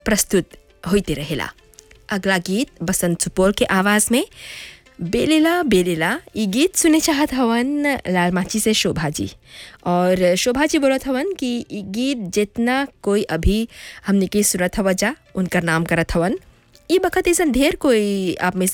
प्रस्तुत होते रहेला। अगला गीत बसंत सुपोल के आवाज़ में बेलेला बेलेला। ये गीत सुने चाहत हवन लाल माची से शोभा जी, और शोभा जी बोलत हवन कि ये गीत जितना कोई अभी हमने के सुनत हवा जा उनका नाम करत हवन। ये बखत ऐसा ढेर कोई आप में